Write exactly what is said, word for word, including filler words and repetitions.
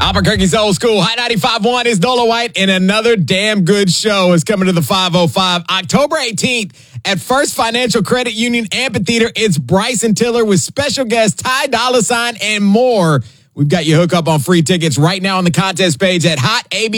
Albuquerque's Old School. High ninety-five point one is Nola White, and another damn good show is coming to the five oh five. October eighteenth at First Financial Credit Union Amphitheater. It's Bryson Tiller with special guest Ty Dolla Sign and more. We've got you hooked up on free tickets right now on the contest page at hot A B